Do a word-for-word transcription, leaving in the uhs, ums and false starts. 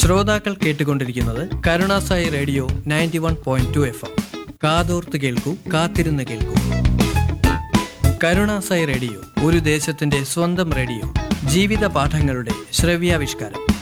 ശ്രോതാക്കൾ കേട്ടുകൊണ്ടിരിക്കുന്നത് Karunasai radio ninety one point two F M. കാതോർത്ത് കേൾക്കൂ, കാത്തിരുന്ന് കേൾക്കൂ. കരുണാസായി റേഡിയോ, ഒരു ദേശത്തിന്റെ സ്വന്തം റേഡിയോ. ജീവിത പാഠങ്ങളുടെ ശ്രവ്യാവിഷ്കാരം.